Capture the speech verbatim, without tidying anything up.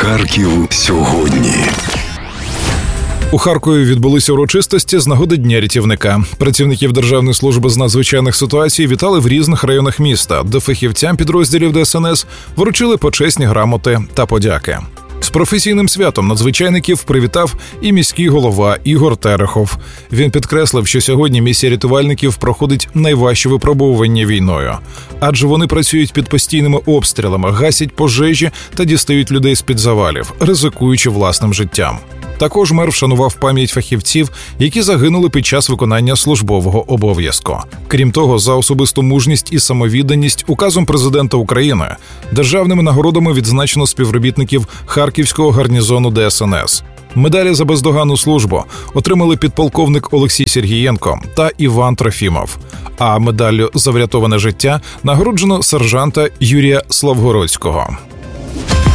Харків сьогодні. У Харкові відбулися урочистості з нагоди Дня рятівника. Працівників Державної служби з надзвичайних ситуацій вітали в різних районах міста, де фахівцям підрозділів Де Ес Ен Ес вручили почесні грамоти та подяки. З професійним святом надзвичайників привітав і міський голова Ігор Терехов. Він підкреслив, що сьогодні місія рятувальників проходить найважче випробовування війною. Адже вони працюють під постійними обстрілами, гасять пожежі та дістають людей з-під завалів, ризикуючи власним життям. Також мер вшанував пам'ять фахівців, які загинули під час виконання службового обов'язку. Крім того, за особисту мужність і самовідданість указом президента України державними нагородами відзначено співробітників Харківського гарнізону Де Ес Ен Ес. Медалі за бездоганну службу отримали підполковник Олексій Сергієнко та Іван Трофімов. А медаллю за врятоване життя нагороджено сержанта Юрія Славгородського.